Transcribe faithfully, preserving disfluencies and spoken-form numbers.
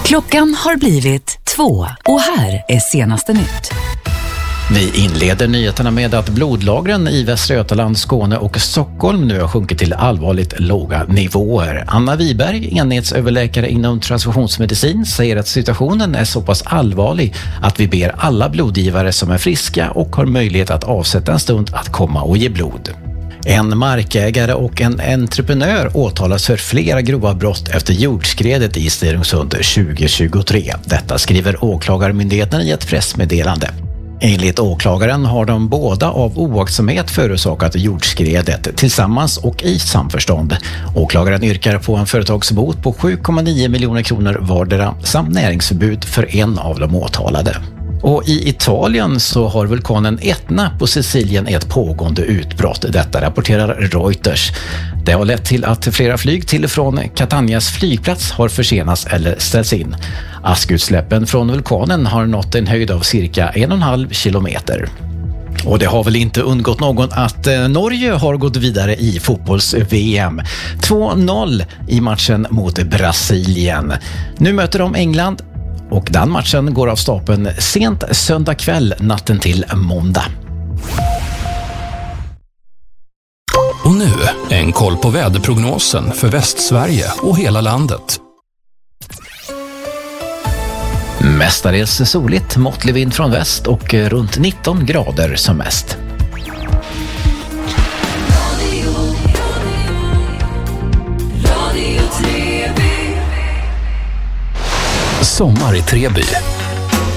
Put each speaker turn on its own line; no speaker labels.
Klockan har blivit två och här är senaste nytt.
Vi inleder nyheterna med att blodlagren i Västra Götaland, Skåne och Stockholm nu har sjunkit till allvarligt låga nivåer. Anna Wiberg, enhetsöverläkare inom transfusionsmedicin, säger att situationen är så pass allvarlig att vi ber alla blodgivare som är friska och har möjlighet att avsätta en stund att komma och ge blod. En markägare och en entreprenör åtalas för flera grova brott efter jordskredet i Stenungsund tjugo tjugotre. Detta skriver åklagarmyndigheten i ett pressmeddelande. Enligt åklagaren har de båda av oaktsamhet förorsakat jordskredet tillsammans och i samförstånd. Åklagaren yrkar på en företagsbot på sju komma nio miljoner kronor vardera samt näringsförbud för en av de åtalade. Och i Italien så har vulkanen Etna på Sicilien ett pågående utbrott. Detta rapporterar Reuters. Det har lett till att flera flyg till och från Catanias flygplats har försenats eller ställts in. Askutsläppen från vulkanen har nått en höjd av cirka en och en halv kilometer. Och det har väl inte undgått någon att Norge har gått vidare i fotbolls-V M. två noll i matchen mot Brasilien. Nu möter de England. Och den matchen går av stapeln sent söndag kväll natten till måndag.
Och nu en koll på väderprognosen för Västsverige och hela landet.
Mestadels soligt, måttlig vind från väst och runt nitton grader som mest.
Sommar i Treby.